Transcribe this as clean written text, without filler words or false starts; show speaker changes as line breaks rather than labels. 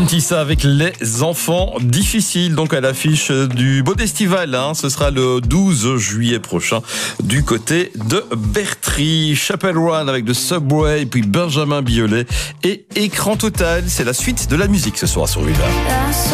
Antissa avec les enfants difficiles, donc à l'affiche du Bodestival, ce sera le 12 juillet prochain du côté de Bertry. Chapel Roan avec The Subway, puis Benjamin Biolay et Écran Total. C'est la suite de la musique ce soir sur Viva.